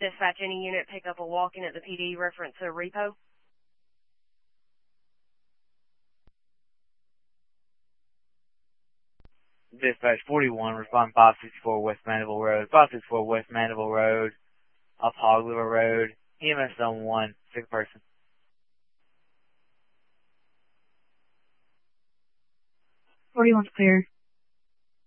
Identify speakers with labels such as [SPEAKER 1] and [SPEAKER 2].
[SPEAKER 1] Dispatch, any unit pick up a walk-in at the PD reference to a repo?
[SPEAKER 2] Dispatch 41, respond 564 West Mandeville Road, 564 West Mandeville Road, up Hog River Road, EMS Zone 1, sick person.
[SPEAKER 3] 41's clear.